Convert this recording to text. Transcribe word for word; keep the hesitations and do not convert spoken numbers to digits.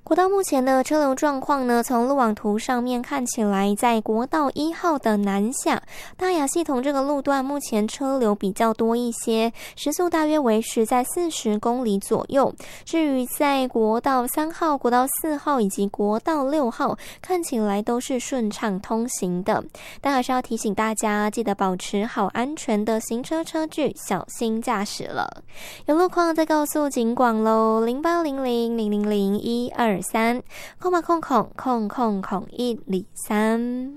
国道目前的车流状况呢，从路网图上面看起来，在国道一号的南下大雅系统这个路段，目前车流比较多一些，时速大约维持在四十公里左右。至于在国道三号、国道四号以及国道六号，看起来都是顺畅通行的。但还是要提醒大家，记得保持好安全的行车车距，小心驾驶了。有路况再告诉警广喽，零八零零零零零一二三，空吧空空空空空一里三。